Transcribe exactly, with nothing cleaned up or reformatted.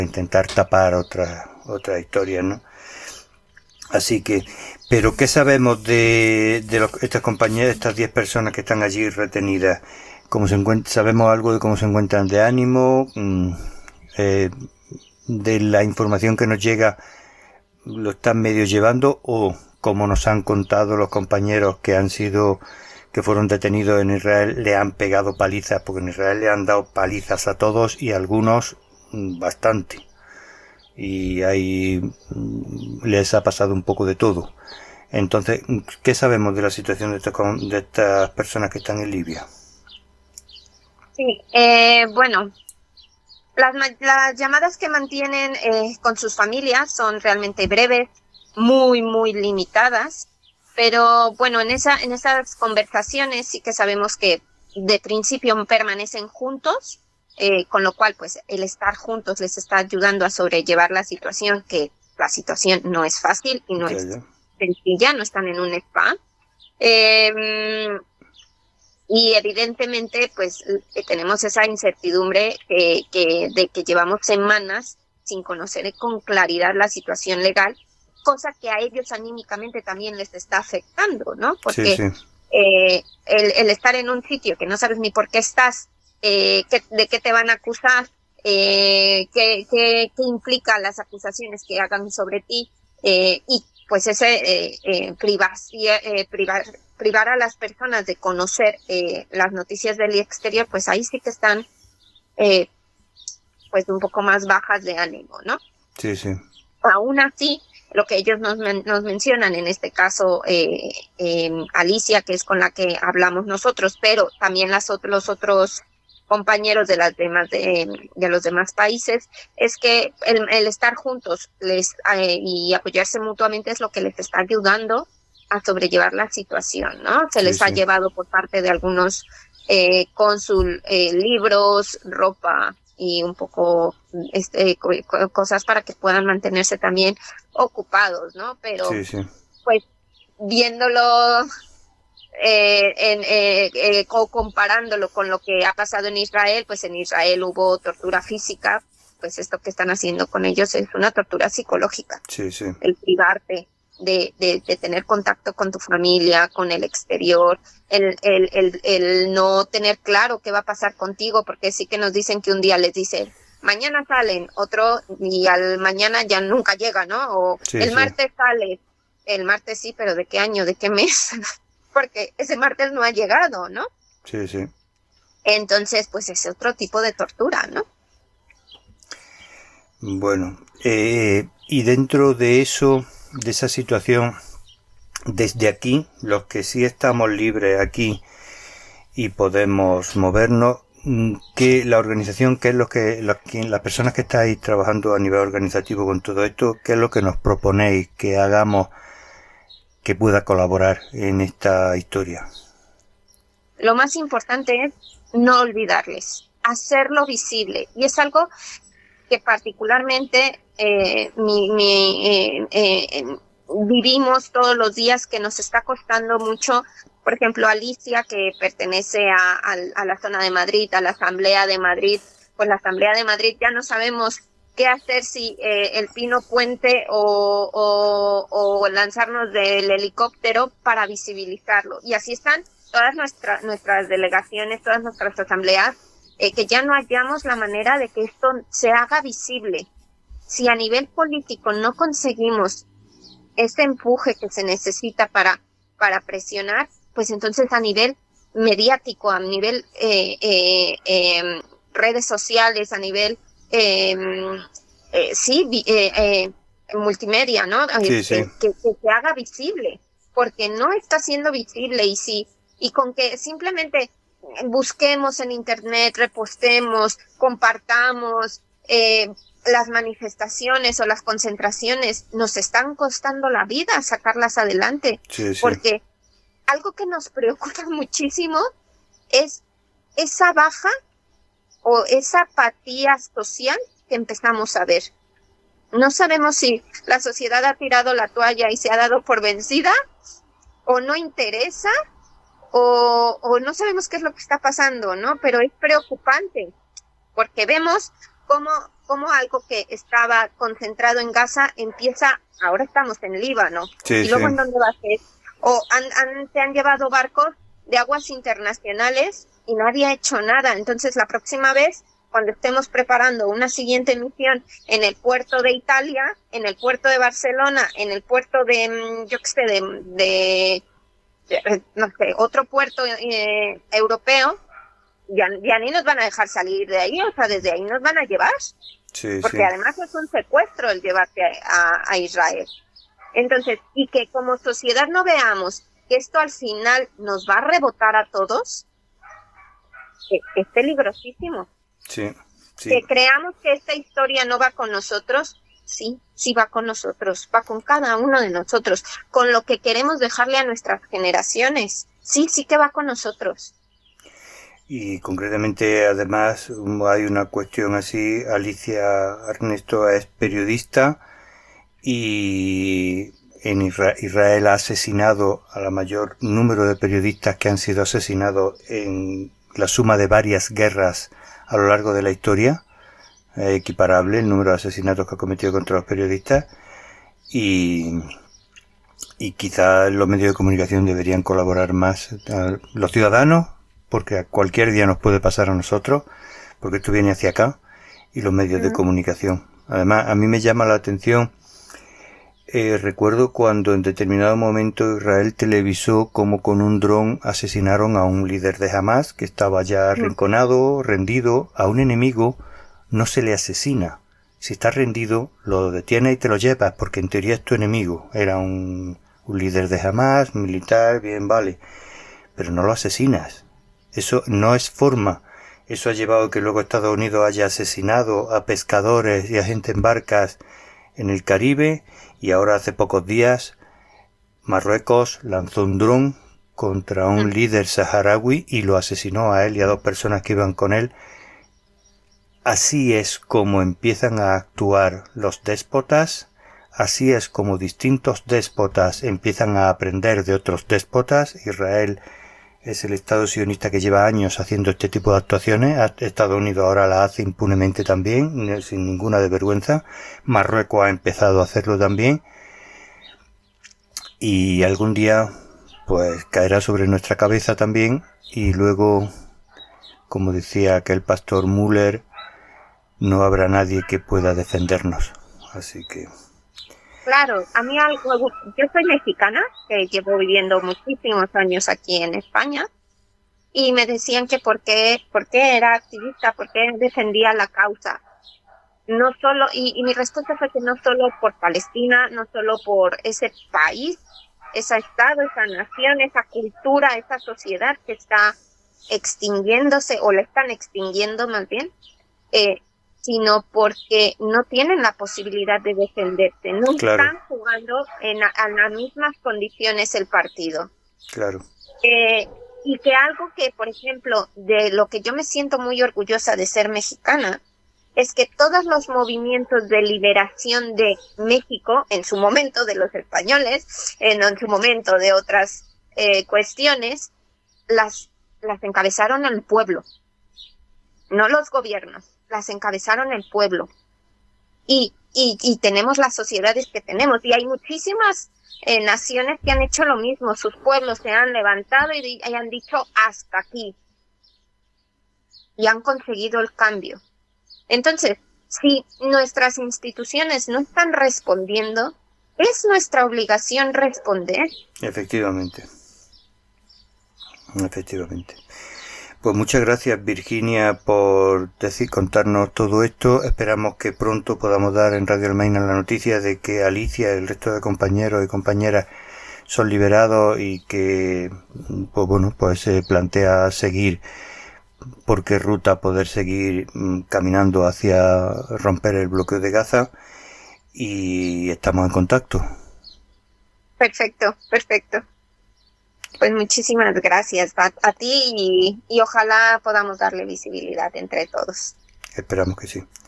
intentar tapar otra otra historia, ¿no? Así que, pero ¿qué sabemos de, de los, estas compañeras, estas diez personas que están allí retenidas? ¿Cómo se encuentran? ¿Sabemos algo de cómo se encuentran de ánimo? Mm, eh, ¿De la información que nos llega lo están medio llevando, o como nos han contado los compañeros que han sido, que fueron detenidos en Israel, le han pegado palizas? Porque en Israel le han dado palizas a todos, y a algunos bastante. Y ahí les ha pasado un poco de todo. Entonces, ¿qué sabemos de la situación de, estos, de estas personas que están en Libia? Sí, eh, bueno, las, las llamadas que mantienen eh, con sus familias son realmente breves, muy, muy limitadas, pero bueno, en esa, en esas conversaciones sí que sabemos que de principio permanecen juntos. Eh, con lo cual, pues, el estar juntos les está ayudando a sobrellevar la situación, que la situación no es fácil y no Ya, es ya. sencilla, no están en un spa. Eh, y evidentemente, pues, eh, tenemos esa incertidumbre que, que, de que llevamos semanas sin conocer con claridad la situación legal, cosa que a ellos anímicamente también les está afectando, ¿no? Porque Sí, sí. eh, el, el estar en un sitio que no sabes ni por qué estás, Eh, qué, de qué te van a acusar, eh, qué, qué, qué implica las acusaciones que hagan sobre ti, eh, y pues ese eh, eh, privar, eh, privar, privar a las personas de conocer eh, las noticias del exterior, pues ahí sí que están eh, pues un poco más bajas de ánimo, ¿no? Sí, sí. Aún así, lo que ellos nos, nos mencionan, en este caso eh, eh, Alicia, que es con la que hablamos nosotros, pero también las, los otros compañeros de las demás de, de los demás países, es que el, el estar juntos les eh, y apoyarse mutuamente es lo que les está ayudando a sobrellevar la situación, ¿no? Se Sí, les ha sí. llevado por parte de algunos eh, cónsul eh, libros, ropa y un poco este cosas para que puedan mantenerse también ocupados, ¿no? Pero Sí, sí. pues viéndolo Eh, en, eh, eh, o comparándolo con lo que ha pasado en Israel, pues en Israel hubo tortura física, pues esto que están haciendo con ellos es una tortura psicológica. Sí, sí. El privarte de, de, de tener contacto con tu familia, con el exterior, el, el, el, el no tener claro qué va a pasar contigo, porque sí que nos dicen que un día les dicen, mañana salen, otro, y al mañana ya nunca llega, ¿no? O Sí, el sí. martes sale, el martes sí, pero ¿de qué año, de qué mes? Porque ese martes no ha llegado, ¿no? Sí, sí. Entonces, pues es otro tipo de tortura, ¿no? Bueno, eh, y dentro de eso, de esa situación, desde aquí, los que sí estamos libres aquí y podemos movernos, que la organización, qué es lo que, lo que las personas que estáis trabajando a nivel organizativo con todo esto, qué es lo que nos proponéis que hagamos que pueda colaborar en esta historia? Lo más importante es no olvidarles, hacerlo visible. Y es algo que particularmente eh, mi, mi, eh, eh, vivimos todos los días, que nos está costando mucho. Por ejemplo, Alicia, que pertenece a, a, a la zona de Madrid, a la Asamblea de Madrid, pues la Asamblea de Madrid ya no sabemos qué hacer, si eh, el Pino Puente o, o, o lanzarnos del helicóptero para visibilizarlo. Y así están todas nuestra, nuestras delegaciones, todas nuestras asambleas, eh, que ya no hallamos la manera de que esto se haga visible. Si a nivel político no conseguimos este empuje que se necesita para, para presionar, pues entonces a nivel mediático, a nivel eh, eh, eh, redes sociales, a nivel eh, eh, sí, eh, eh, multimedia, ¿no? Sí, sí. Que, que, que se haga visible, porque no está siendo visible. Y sí, y con que simplemente busquemos en internet, repostemos, compartamos eh, las manifestaciones o las concentraciones, nos están costando la vida sacarlas adelante. Sí, sí. Porque algo que nos preocupa muchísimo es esa baja o esa apatía social que empezamos a ver. No sabemos si la sociedad ha tirado la toalla y se ha dado por vencida, o no interesa, o, o no sabemos qué es lo que está pasando, ¿no? Pero es preocupante, porque vemos cómo, cómo algo que estaba concentrado en Gaza empieza, ahora estamos en Líbano, sí, y luego sí. ¿en dónde va a ser? O han, han, se han llevado barcos de aguas internacionales y nadie ha hecho nada. Entonces la próxima vez, cuando estemos preparando una siguiente misión en el puerto de Italia, en el puerto de Barcelona, en el puerto de, yo qué sé, de, de, de no sé, otro puerto eh, europeo, ya, ya ni nos van a dejar salir de ahí, o sea, desde ahí nos van a llevar. Sí, Porque sí. además es un secuestro el llevarte a, a, a Israel. Entonces, y que como sociedad no veamos que esto al final nos va a rebotar a todos, es, es peligrosísimo. Sí, sí. Que creamos que esta historia no va con nosotros, sí, sí va con nosotros, va con cada uno de nosotros, con lo que queremos dejarle a nuestras generaciones, sí, sí que va con nosotros. Y concretamente, además, hay una cuestión así. Alicia Ernesto es periodista y en Isra- Israel ha asesinado a la mayor número de periodistas que han sido asesinados en la suma de varias guerras a lo largo de la historia. Es equiparable el número de asesinatos que ha cometido contra los periodistas, y, y quizá los medios de comunicación deberían colaborar más. Los ciudadanos, porque a cualquier día nos puede pasar a nosotros, porque esto viene hacia acá, y los medios de comunicación. Además, a mí me llama la atención, eh, recuerdo cuando en determinado momento Israel televisó como con un dron asesinaron a un líder de Hamas que estaba ya arrinconado, rendido. A un enemigo no se le asesina. Si está rendido, lo detienes y te lo llevas, porque en teoría es tu enemigo. Era un, un líder de Hamas, militar, bien, vale, pero no lo asesinas. Eso no es forma. Eso ha llevado a que luego Estados Unidos haya asesinado a pescadores y a gente en barcas en el Caribe, y ahora hace pocos días Marruecos lanzó un dron contra un líder saharaui y lo asesinó a él y a dos personas que iban con él. Así es como empiezan a actuar los déspotas, así es como distintos déspotas empiezan a aprender de otros déspotas. Israel es el Estado sionista que lleva años haciendo este tipo de actuaciones. Estados Unidos ahora la hace impunemente también, sin ninguna desvergüenza. Marruecos ha empezado a hacerlo también. Y algún día, pues, caerá sobre nuestra cabeza también. Y luego, como decía aquel pastor Müller, no habrá nadie que pueda defendernos. Así que... Claro, a mí algo, yo soy mexicana, que llevo viviendo muchísimos años aquí en España, y me decían que por qué, por qué era activista, por qué defendía la causa. No solo, y, y mi respuesta fue que no solo por Palestina, no solo por ese país, ese estado, esa nación, esa cultura, esa sociedad que está extinguiéndose, o la están extinguiendo más bien, eh, sino porque no tienen la posibilidad de defenderse, no Claro. están jugando en, a, a las mismas condiciones el partido. Claro. Eh, y que algo que, por ejemplo, de lo que yo me siento muy orgullosa de ser mexicana, es que todos los movimientos de liberación de México, en su momento de los españoles, en, en su momento de otras eh, cuestiones, las, las encabezaron el pueblo, no los gobiernos. Las encabezaron el pueblo. Y, y, y tenemos las sociedades que tenemos. Y hay muchísimas eh, naciones que han hecho lo mismo. Sus pueblos se han levantado y, y han dicho hasta aquí. Y han conseguido el cambio. Entonces, si nuestras instituciones no están respondiendo, es nuestra obligación responder. Efectivamente. Efectivamente. Pues muchas gracias, Virginia, por decir, contarnos todo esto. Esperamos que pronto podamos dar en Radio Almaina la noticia de que Alicia y el resto de compañeros y compañeras son liberados, y que, pues bueno, pues se plantea seguir por qué ruta poder seguir caminando hacia romper el bloqueo de Gaza, y estamos en contacto. Perfecto, perfecto. Pues muchísimas gracias a, a ti, y, y ojalá podamos darle visibilidad entre todos. Esperamos que sí.